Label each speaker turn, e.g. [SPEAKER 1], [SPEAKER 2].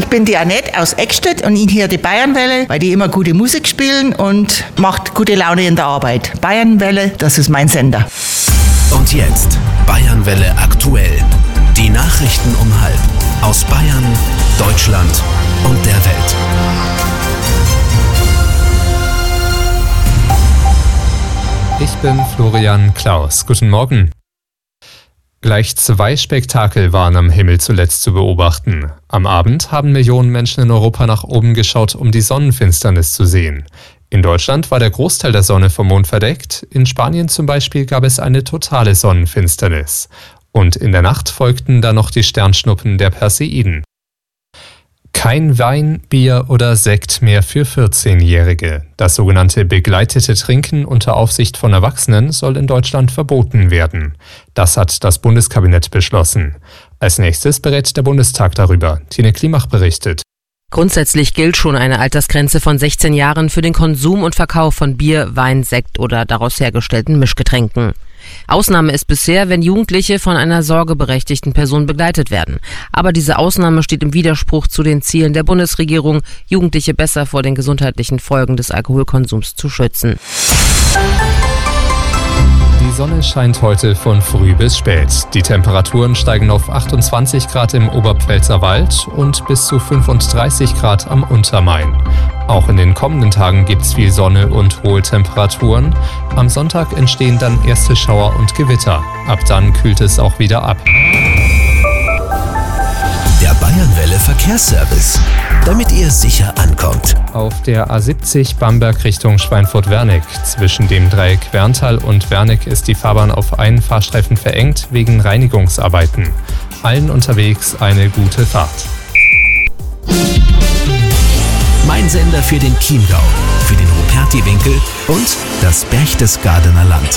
[SPEAKER 1] ich bin die Annette aus Eckstedt und ich höre die Bayernwelle, weil die immer gute Musik spielen und macht gute Laune in der Arbeit. Bayernwelle, das ist mein Sender.
[SPEAKER 2] Und jetzt Bayernwelle aktuell. Die Nachrichten um 12:30 aus Bayern, Deutschland und der Welt.
[SPEAKER 3] Ich bin Florian Klaus. Guten Morgen. Gleich 2 Spektakel waren am Himmel zuletzt zu beobachten. Am Abend haben Millionen Menschen in Europa nach oben geschaut, um die Sonnenfinsternis zu sehen. In Deutschland war der Großteil der Sonne vom Mond verdeckt. In Spanien zum Beispiel gab es eine totale Sonnenfinsternis. Und in der Nacht folgten dann noch die Sternschnuppen der Perseiden. Kein Wein, Bier oder Sekt mehr für 14-Jährige. Das sogenannte begleitete Trinken unter Aufsicht von Erwachsenen soll in Deutschland verboten werden. Das hat das Bundeskabinett beschlossen. Als nächstes berät der Bundestag darüber. Tine Klimach berichtet.
[SPEAKER 4] Grundsätzlich gilt schon eine Altersgrenze von 16 Jahren für den Konsum und Verkauf von Bier, Wein, Sekt oder daraus hergestellten Mischgetränken. Ausnahme ist bisher, wenn Jugendliche von einer sorgeberechtigten Person begleitet werden. Aber diese Ausnahme steht im Widerspruch zu den Zielen der Bundesregierung, Jugendliche besser vor den gesundheitlichen Folgen des Alkoholkonsums zu schützen.
[SPEAKER 3] Die Sonne scheint heute von früh bis spät. Die Temperaturen steigen auf 28 Grad im Oberpfälzer Wald und bis zu 35 Grad am Untermain. Auch in den kommenden Tagen gibt's viel Sonne und hohe Temperaturen. Am Sonntag entstehen dann erste Schauer und Gewitter. Ab dann kühlt es auch wieder ab.
[SPEAKER 2] Der Bayernwelle Verkehrsservice, damit ihr sicher ankommt.
[SPEAKER 3] Auf der A70 Bamberg Richtung Schweinfurt-Wernig. Zwischen dem Dreieck Werntal und Wernig ist die Fahrbahn auf einen Fahrstreifen verengt wegen Reinigungsarbeiten. Allen unterwegs eine gute Fahrt.
[SPEAKER 2] Mein Sender für den Chiemgau, für den Ruperti-Winkel und das Berchtesgadener Land.